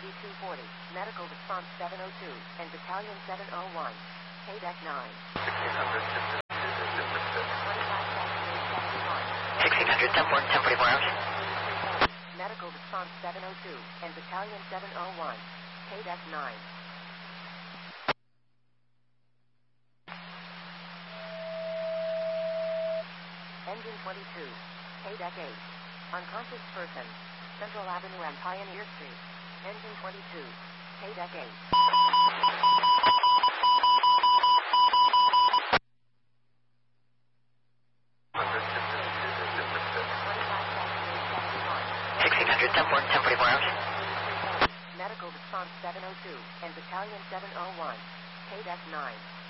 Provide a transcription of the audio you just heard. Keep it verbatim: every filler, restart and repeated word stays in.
thirty-two forty, Medical Response seven oh two, and Battalion seven oh one, K D E C nine. sixteen hundred, ten forty-four hours. Medical Response seven oh two, and Battalion seven oh one, K D E C nine. Engine twenty-two, K D E C eight. Unconscious person, Central Avenue and Pioneer Street. Engine twenty-two, K D E C eight. sixteen hundred, ten forty-four hours. Medical Response seven oh two, and Battalion seven oh one, K D E C nine.